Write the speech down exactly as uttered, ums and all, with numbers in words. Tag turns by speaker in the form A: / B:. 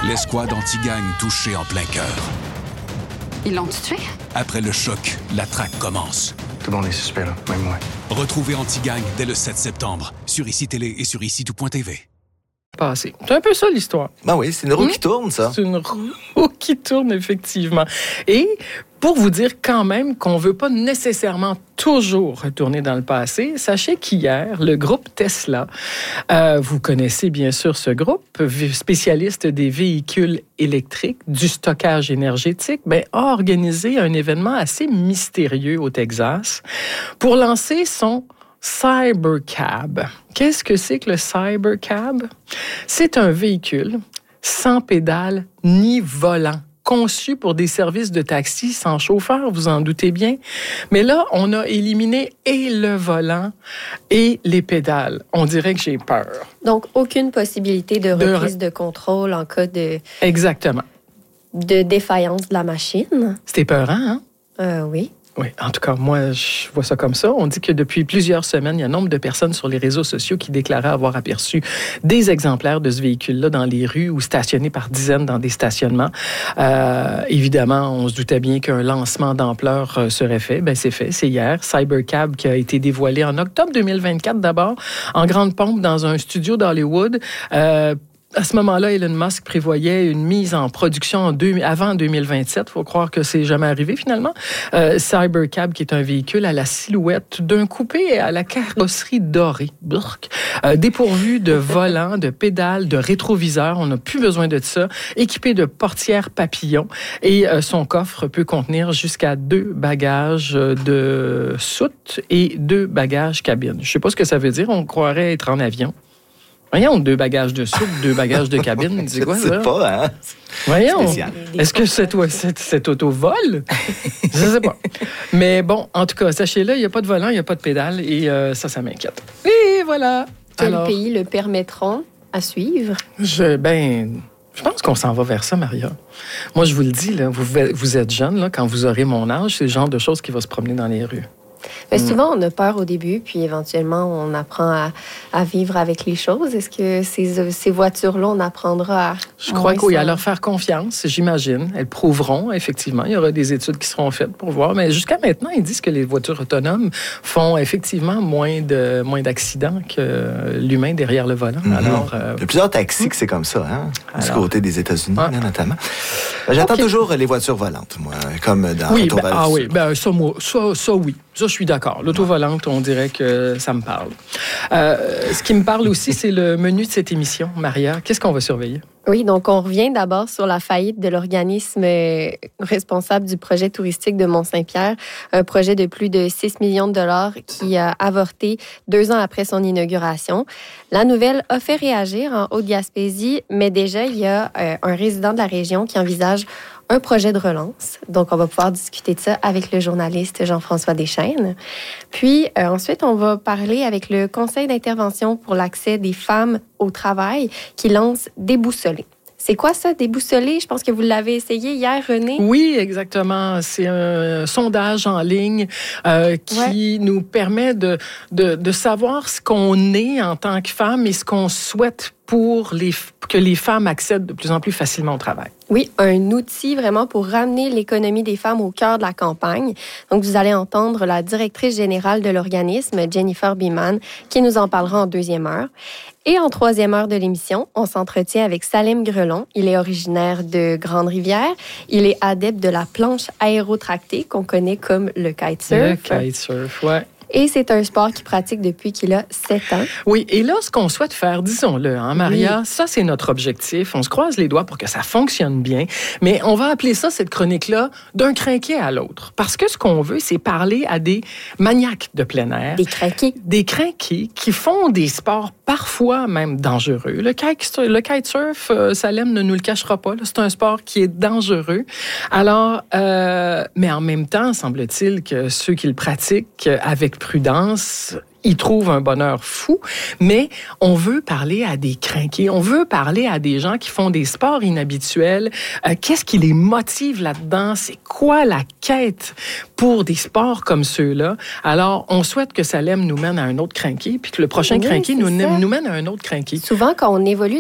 A: L'escouade anti-gang touchée en plein cœur.
B: Ils l'ont tué?
A: Après le choc, la traque commence.
C: Tout le monde est suspect, là, même moi.
A: Retrouvez Anti-Gang dès le sept septembre sur I C I Télé et sur ici tout point t v.
D: Passé. C'est un peu ça l'histoire.
E: Ben oui, c'est une roue
D: Mmh.
E: qui tourne, ça.
D: C'est une roue qui tourne, effectivement. Et pour vous dire quand même qu'on ne veut pas nécessairement toujours retourner dans le passé, sachez qu'hier, le groupe Tesla, euh, vous connaissez bien sûr ce groupe, spécialiste des véhicules électriques, du stockage énergétique, ben, a organisé un événement assez mystérieux au Texas pour lancer son Cybercab. Qu'est-ce que c'est que le Cybercab? C'est un véhicule sans pédale ni volant, conçu pour des services de taxi sans chauffeur, vous en doutez bien. Mais là, on a éliminé et le volant et les pédales. On dirait que j'ai peur.
F: Donc, aucune possibilité de
D: De
F: reprise
D: re-
F: de contrôle en cas de,
D: Exactement.
F: de défaillance de la machine.
D: C'était peurant, hein?
F: Euh, oui.
D: Oui, en tout cas, moi, je vois ça comme ça. On dit que depuis plusieurs semaines, il y a un nombre de personnes sur les réseaux sociaux qui déclaraient avoir aperçu des exemplaires de ce véhicule-là dans les rues ou stationnés par dizaines dans des stationnements. Euh, évidemment, on se doutait bien qu'un lancement d'ampleur euh, serait fait. Ben, c'est fait, c'est hier. Cybercab qui a été dévoilé en octobre deux mille vingt-quatre d'abord, en grande pompe dans un studio d'Hollywood. Euh, À ce moment-là, Elon Musk prévoyait une mise en production en deux, avant deux mille vingt-sept. Il faut croire que c'est jamais arrivé finalement. Euh, Cybercab, qui est un véhicule à la silhouette d'un coupé et à la carrosserie dorée, Burk, euh, dépourvu de volant, de pédales, de rétroviseur. On n'a plus besoin de ça. Équipé de portières papillons. Et euh, son coffre peut contenir jusqu'à deux bagages de soute et deux bagages cabine. Je ne sais pas ce que ça veut dire. On croirait être en avion. Voyons, deux bagages de soupe, deux bagages de cabine, c'est quoi ça?
E: Je sais pas, hein?
D: Voyons,
E: Spécial.
D: est-ce que cet, cet, cet auto vole? Je sais pas. Mais bon, en tout cas, sachez-le, il n'y a pas de volant, il n'y a pas de pédale et euh, ça, ça m'inquiète. Et voilà.
F: Quels
D: Alors,
F: pays le permettront à suivre?
D: je, ben, je pense qu'on s'en va vers ça, Maria. Moi, je vous le dis, là, vous, vous êtes jeune, là, quand vous aurez mon âge, c'est le genre de choses qui va se promener dans les rues.
F: Mais souvent, on a peur au début, puis éventuellement, on apprend à, à vivre avec les choses. Est-ce que ces, ces voitures-là, on apprendra à...
D: Je crois
F: moins
D: qu'il y a
F: s'en-
D: leur faire confiance, j'imagine. Elles prouveront, effectivement. Il y aura des études qui seront faites pour voir. Mais jusqu'à maintenant, ils disent que les voitures autonomes font effectivement moins, de, moins d'accidents que l'humain derrière le volant.
E: Mm-hmm.
D: Alors, euh,
E: Il y a plusieurs taxis que c'est comme ça, hein? Du
D: Alors.
E: côté des États-Unis,
D: Ah.
E: notamment. Ben, J'attends
D: Ok.
E: toujours les voitures volantes, moi, comme dans
D: oui,
E: Retour
D: ben,
E: vers le
D: ah
E: futur.
D: oui, ben, ça, moi, ça, ça, oui. Ça, je suis d'accord. L'auto-volante, on dirait que ça me parle. Euh, ce qui me parle aussi, c'est le menu de cette émission. Maria, qu'est-ce qu'on va surveiller?
F: Oui, donc on revient d'abord sur la faillite de l'organisme euh, responsable du projet touristique de Mont-Saint-Pierre, un projet de plus de six millions de dollars qui a avorté deux ans après son inauguration. La nouvelle a fait réagir en Haute-Gaspésie, mais déjà, il y a euh, un résident de la région qui envisage un projet de relance. Donc, on va pouvoir discuter de ça avec le journaliste Jean-François Deschaines. Puis, euh, ensuite, on va parler avec le Conseil d'intervention pour l'accès des femmes au travail qui lance Déboussolé. C'est quoi ça, Déboussolé? Je pense que vous l'avez essayé hier, René.
D: Oui, exactement. C'est un sondage en ligne euh, qui ouais. nous permet de, de, de savoir ce qu'on est en tant que femme et ce qu'on souhaite pour les, que les femmes accèdent de plus en plus facilement au travail.
F: Oui, un outil vraiment pour ramener l'économie des femmes au cœur de la campagne. Donc, vous allez entendre la directrice générale de l'organisme, Jennifer Beeman, qui nous en parlera en deuxième heure. Et en troisième heure de l'émission, on s'entretient avec Salim Grelon. Il est originaire de Grande-Rivière. Il est adepte de la planche aérotractée qu'on connaît comme le kitesurf.
D: Le kitesurf, ouais.
F: Et c'est un sport qu'il pratique depuis qu'il a sept ans.
D: Oui, et là, ce qu'on souhaite faire, disons-le, hein, Maria, oui. ça, c'est notre objectif. On se croise les doigts pour que ça fonctionne bien. Mais on va appeler ça, cette chronique-là, d'un crinqué à l'autre. Parce que ce qu'on veut, c'est parler à des maniaques de plein air.
F: Des crinqués.
D: Des crinqués qui font des sports parfois même dangereux. Le, kite, le kitesurf, euh, Salem ne nous le cachera pas, là, c'est un sport qui est dangereux. Alors, euh, mais en même temps, semble-t-il que ceux qui le pratiquent avec prudence, ils trouvent un bonheur fou, mais on veut parler à des crinqués, on veut parler à des gens qui font des sports inhabituels. Euh, qu'est-ce qui les motive là-dedans? C'est quoi la quête pour des sports comme ceux-là? Alors, on souhaite que Salem nous mène à un autre crinqué, puis que le prochain
F: oui,
D: crinqué nous, nous mène à un autre crinqué.
F: Souvent, quand on évolue